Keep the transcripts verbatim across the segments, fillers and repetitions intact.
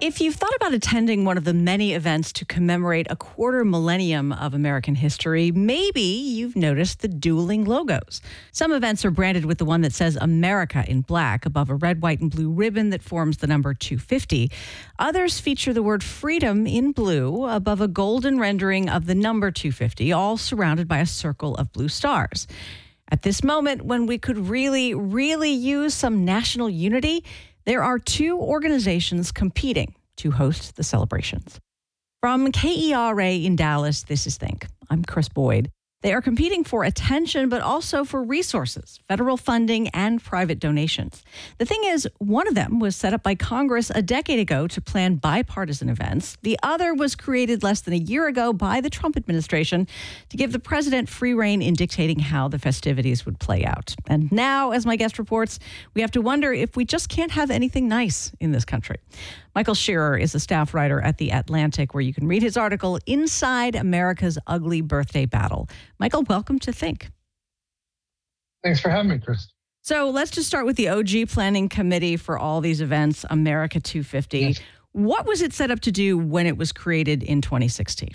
If you've thought about attending one of the many events to commemorate a quarter millennium of American history, maybe you've noticed the dueling logos. Some events are branded with the one that says America in black above a red, white, and blue ribbon that forms the number two fifty. Others feature the word freedom in blue above a golden rendering of the number two fifty, all surrounded by a circle of blue stars. At this moment, when we could really, really use some national unity, there are two organizations competing to host the celebrations. From K E R A in Dallas, this is Think. I'm Chris Boyd. They are competing for attention, but also for resources, federal funding, and private donations. The thing is, one of them was set up by Congress a decade ago to plan bipartisan events. The other was created less than a year ago by the Trump administration to give the president free rein in dictating how the festivities would play out. And now, as my guest reports, we have to wonder if we just can't have anything nice in this country. Michael Shearer is a staff writer at The Atlantic, where you can read his article, Inside America's Ugly Birthday Battle. Michael, welcome to Think. Thanks for having me, Chris. So let's just start with the O G planning committee for all these events, America two fifty. Yes. What was it set up to do when it was created in twenty sixteen?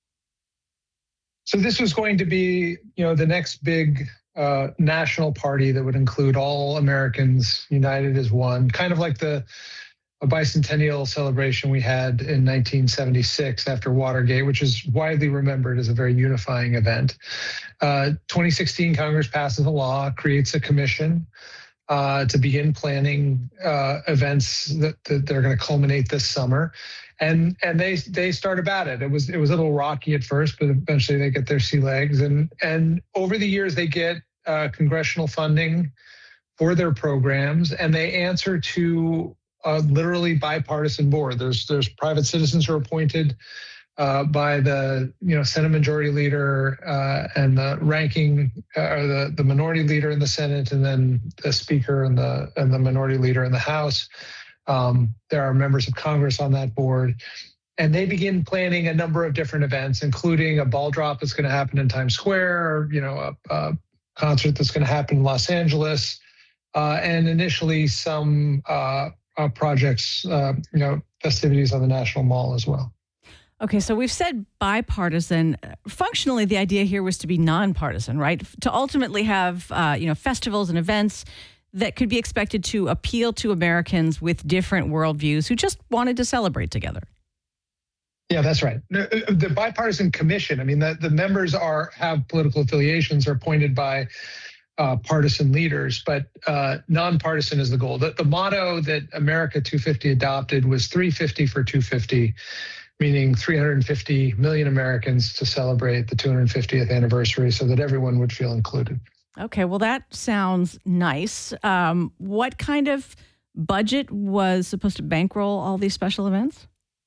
So this was going to be, you know, the next big uh, national party that would include all Americans united as one, kind of like the a bicentennial celebration we had in nineteen seventy-six after Watergate, which is widely remembered as a very unifying event. Uh, twenty sixteen, Congress passes a law, creates a commission uh, to begin planning uh, events that, that they're going to culminate this summer. And and they they start about it. It was it was a little rocky at first, but eventually they get their sea legs. And, and over the years, they get uh, congressional funding for their programs, and they answer to a literally bipartisan board. There's there's private citizens who are appointed uh, by the you know Senate Majority Leader uh, and the ranking uh, or the the Minority Leader in the Senate, and then the Speaker and the and the Minority Leader in the House. Um, there are members of Congress on that board, and they begin planning a number of different events, including a ball drop that's going to happen in Times Square, or you know a, a concert that's going to happen in Los Angeles, uh, and initially some. Uh, Uh, projects, uh, you know, festivities on the National Mall as well. Okay, so we've said bipartisan. Functionally, the idea here was to be nonpartisan, right? To ultimately have, uh, you know, festivals and events that could be expected to appeal to Americans with different worldviews who just wanted to celebrate together. Yeah, that's right. The bipartisan commission, I mean, the, the members are have political affiliations, are appointed by Uh, partisan leaders, but uh, nonpartisan is the goal. The, the motto that America two fifty adopted was three fifty for two fifty, meaning three hundred fifty million Americans to celebrate the two hundred fiftieth anniversary so that everyone would feel included. Okay, well, that sounds nice. Um, what kind of budget was supposed to bankroll all these special events?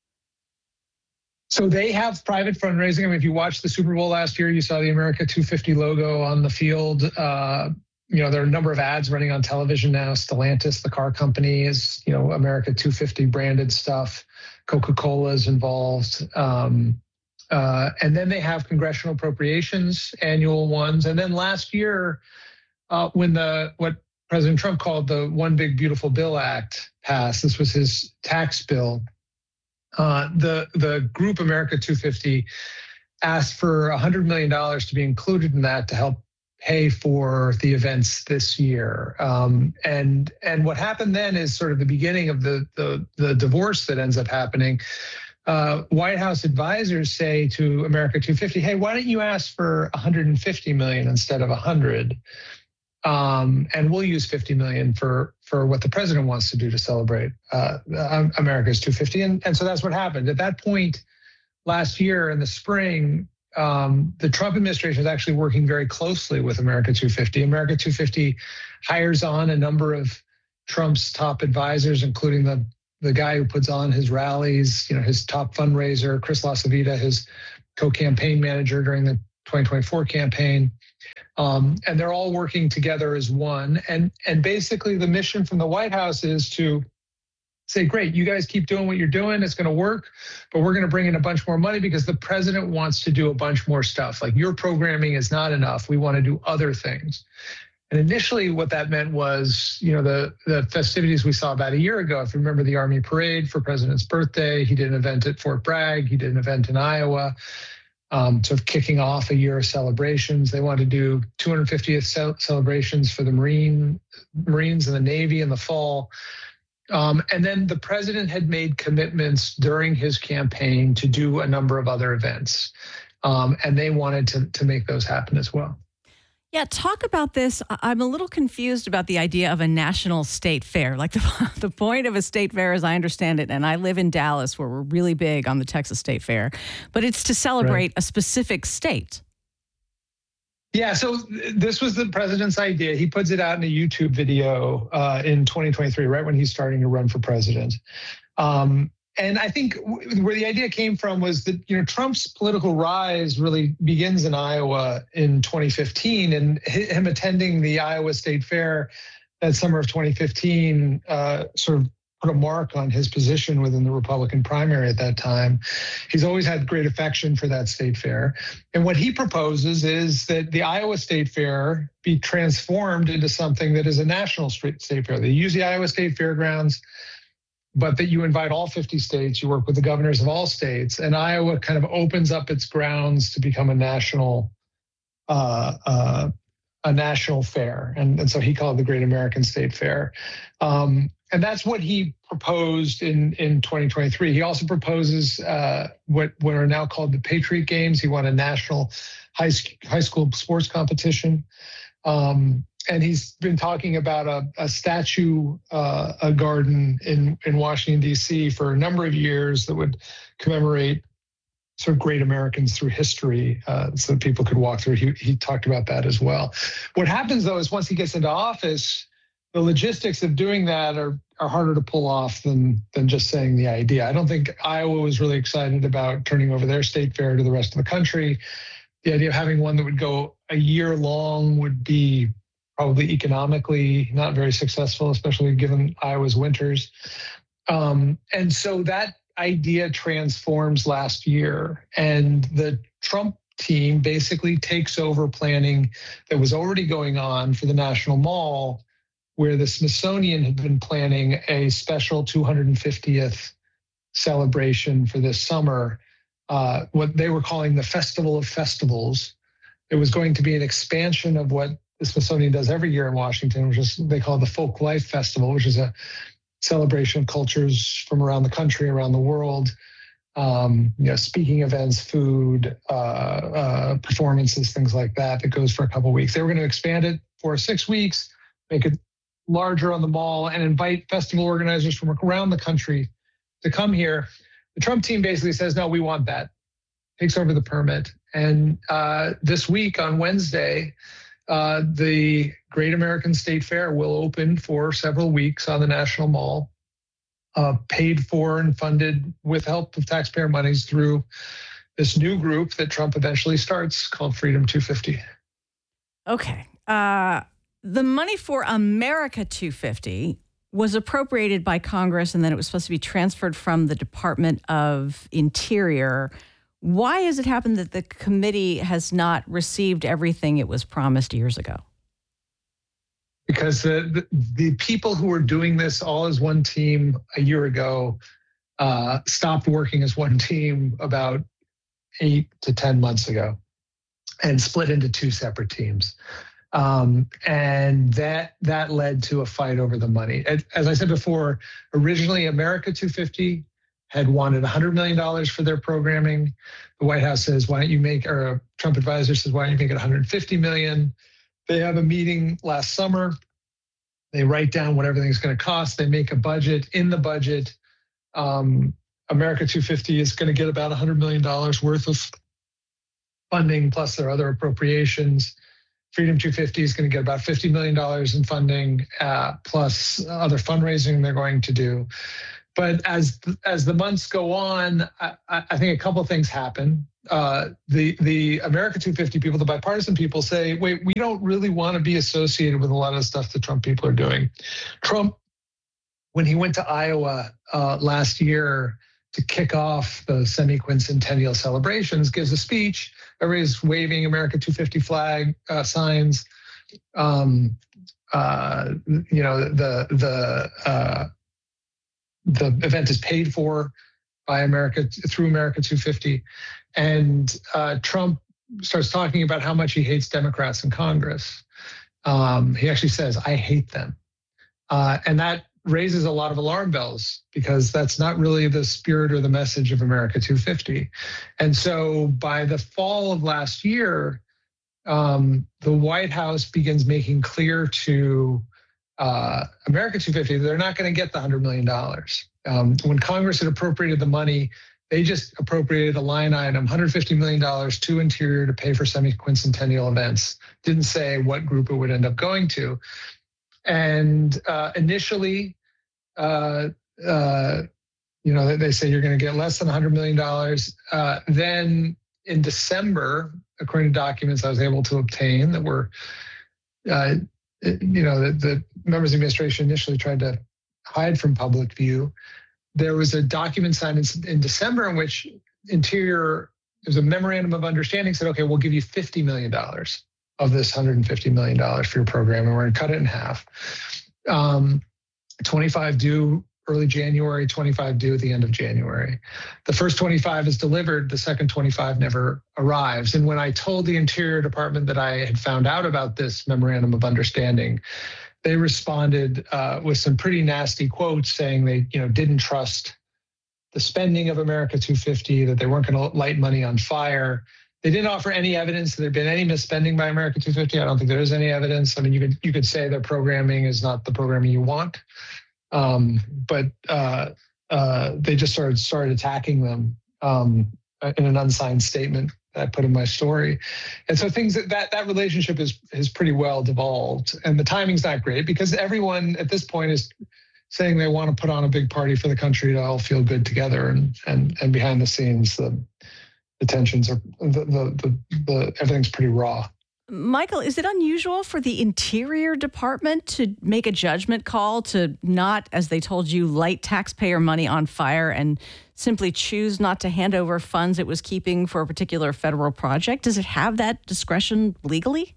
So they have private fundraising. I mean, if you watched the Super Bowl last year, you saw the America two fifty logo on the field. Uh, you know, there are a number of ads running on television now. Stellantis, the car company, is, you know, America two fifty branded stuff. Coca-Cola is involved. Um, uh, and then they have congressional appropriations, annual ones. And then last year, uh, when the what President Trump called the One Big Beautiful Bill Act passed, this was his tax bill. Uh, the the group America two fifty asked for one hundred million dollars to be included in that to help pay for the events this year. Um, and and what happened then is sort of the beginning of the the, the divorce that ends up happening. Uh, White House advisors say to America two fifty, hey, why don't you ask for one hundred fifty million dollars instead of one hundred? Um, and we'll use fifty million dollars for, for what the president wants to do to celebrate uh, America's two fifty. And, and so that's what happened. At that point last year in the spring, um, the Trump administration is actually working very closely with America two fifty. America two fifty hires on a number of Trump's top advisors, including the, the guy who puts on his rallies, you know, his top fundraiser, Chris LaCivita, his co-campaign manager during the twenty twenty-four campaign. Um, and they're all working together as one. And, and basically the mission from the White House is to say, great, you guys keep doing what you're doing. It's going to work, but we're going to bring in a bunch more money because the president wants to do a bunch more stuff. Like, your programming is not enough. We want to do other things. And initially what that meant was, you know, the, the festivities we saw about a year ago, if you remember the Army Parade for President's birthday, he did an event at Fort Bragg, he did an event in Iowa, um, sort of kicking off a year of celebrations. They wanted to do two hundred fiftieth ce- celebrations for the Marine, Marines and the Navy in the fall. Um, and then the president had made commitments during his campaign to do a number of other events. Um, and they wanted to, to make those happen as well. Yeah, talk about this. I- I'm a little confused about the idea of a national state fair. Like the, the point of a state fair, as I understand it, and I live in Dallas where we're really big on the Texas State Fair, but it's to celebrate right. a specific state. Yeah, so this was the president's idea. He puts it out in a YouTube video uh, in twenty twenty-three, right when he's starting to run for president. Um, and I think w- where the idea came from was that, you know, Trump's political rise really begins in Iowa in twenty fifteen, and him attending the Iowa State Fair that summer of twenty fifteen uh, sort of put a mark on his position within the Republican primary at that time. He's always had great affection for that state fair. And what he proposes is that the Iowa State Fair be transformed into something that is a national state fair. They use the Iowa State Fairgrounds, but that you invite all fifty states, you work with the governors of all states, and Iowa kind of opens up its grounds to become a national uh, uh, a national fair. And, and so he called it the Great American State Fair. Um, And that's what he proposed in, in twenty twenty-three. He also proposes uh, what, what are now called the Patriot Games. He won a national high, high school sports competition. Um, and he's been talking about a, a statue, uh, a garden in, in Washington, D C for a number of years that would commemorate sort of great Americans through history, uh, so that people could walk through. He, he talked about that as well. What happens, though, is once he gets into office, the logistics of doing that are, are harder to pull off than, than just saying the idea. I don't think Iowa was really excited about turning over their state fair to the rest of the country. The idea of having one that would go a year long would be probably economically not very successful, especially given Iowa's winters. Um, and so that idea transforms last year, and the Trump team basically takes over planning that was already going on for the National Mall, where the Smithsonian had been planning a special two hundred fiftieth celebration for this summer, uh, what they were calling the Festival of Festivals. It was going to be an expansion of what the Smithsonian does every year in Washington, which is they call it the Folk Life Festival, which is a celebration of cultures from around the country, around the world, um, you know, speaking events, food, uh, uh, performances, things like that, that goes for a couple of weeks. They were going to expand it for six weeks, make it larger on the mall, and invite festival organizers from around the country to come here. The Trump team basically says, no, we want that. Takes over the permit. And uh, this week on Wednesday, uh, the Great American State Fair will open for several weeks on the National Mall, uh, paid for and funded with help of taxpayer monies through this new group that Trump eventually starts called Freedom two fifty. Okay. Uh, the money for America two fifty was appropriated by Congress, and then it was supposed to be transferred from the Department of Interior. Why has it happened that the committee has not received everything it was promised years ago? Because the, the, the people who were doing this all as one team a year ago uh, stopped working as one team about eight to ten months ago and split into two separate teams. Um, and that that led to a fight over the money. As I said before, originally America two fifty had wanted one hundred million dollars for their programming. The White House says, why don't you make, or a Trump advisor says, why don't you make it one hundred fifty million dollars? They have a meeting last summer. They write down what everything's going to cost. They make a budget. In the budget, um, America two fifty is going to get about one hundred million dollars worth of funding, plus their other appropriations. Freedom two fifty is going to get about fifty million dollars in funding, uh, plus other fundraising they're going to do. But as as the months go on, I, I think a couple of things happen. Uh, the the America two fifty people, the bipartisan people, say, wait, we don't really want to be associated with a lot of stuff the Trump people are doing. Trump, when he went to Iowa uh, last year to kick off the semi-quincentennial celebrations, gives a speech. Everybody's waving America two fifty flag uh, signs. Um, uh, you know, the the uh, the event is paid for by America through America two fifty, and uh, Trump starts talking about how much he hates Democrats in Congress. Um, he actually says, "I hate them," uh, and that raises a lot of alarm bells because that's not really the spirit or the message of America two fifty. And so by the fall of last year, um, the White House begins making clear to uh, America two fifty they're not going to get the one hundred million dollars. Um, when Congress had appropriated the money, they just appropriated a line item, one hundred fifty million dollars to Interior to pay for semi-quincentennial events. Didn't say what group it would end up going to. And uh, initially, uh, uh, you know, they say you're going to get less than one hundred million dollars. Uh, then in December, according to documents I was able to obtain that were, uh, you know, the, the members of the administration initially tried to hide from public view. There was a document signed in, in December in which Interior, there's a memorandum of understanding, said, okay, we'll give you fifty million dollars of this one hundred fifty million dollars for your program, and we're going to cut it in half. Um, twenty-five due early January, twenty-five due at the end of January. The first twenty-five is delivered, the second twenty-five never arrives. And when I told the Interior Department that I had found out about this memorandum of understanding, they responded uh, with some pretty nasty quotes saying they, you know, didn't trust the spending of America two fifty, that they weren't going to light money on fire. They didn't offer any evidence that there'd been any misspending by America two fifty. I don't think there is any evidence. I mean, you could you could say their programming is not the programming you want, um, but uh, uh, they just started started attacking them um, in an unsigned statement that I put in my story. And so things that that, that relationship is is pretty well devolved, and the timing's not great because everyone at this point is saying they want to put on a big party for the country to all feel good together, and and and behind the scenes the the tensions are the, the the the everything's pretty raw. Michael, is it unusual for the Interior Department to make a judgment call to not, as they told you, light taxpayer money on fire and simply choose not to hand over funds it was keeping for a particular federal project? Does it have that discretion legally?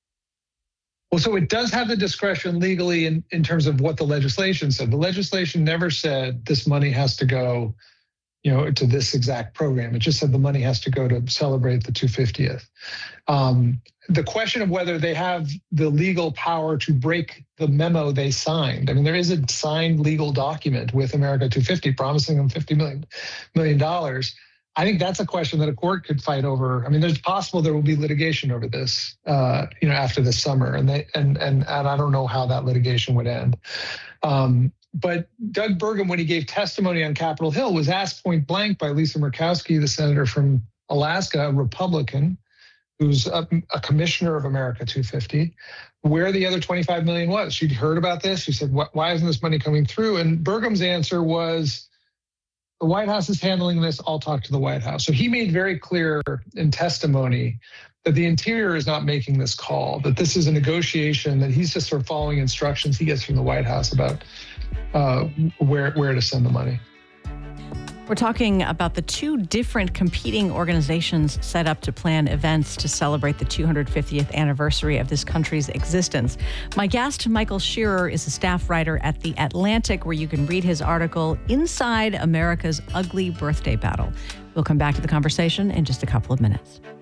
Well, so it does have the discretion legally in, in terms of what the legislation said. The legislation never said this money has to go, you know, to this exact program. It just said the money has to go to celebrate the two hundred fiftieth. Um, the question of whether they have the legal power to break the memo they signed. I mean, there is a signed legal document with America two fifty promising them fifty million dollars. I think that's a question that a court could fight over. I mean, there's possible there will be litigation over this, uh, you know, after the summer, and they and and and I don't know how that litigation would end. Um, but Doug Burgum, when he gave testimony on Capitol Hill, was asked point blank by Lisa Murkowski, the senator from Alaska, a Republican, who's a, a commissioner of America two fifty, where the other twenty-five million was. She'd heard about this. She said, why isn't this money coming through? And Burgum's answer was, the White House is handling this. I'll talk to the White House. So he made very clear in testimony that the Interior is not making this call, that this is a negotiation, that he's just sort of following instructions he gets from the White House about uh, where, where to send the money. We're talking about the two different competing organizations set up to plan events to celebrate the two hundred fiftieth anniversary of this country's existence. My guest, Michael Shearer, is a staff writer at The Atlantic, where you can read his article, Inside America's Ugly Birthday Battle. We'll come back to the conversation in just a couple of minutes.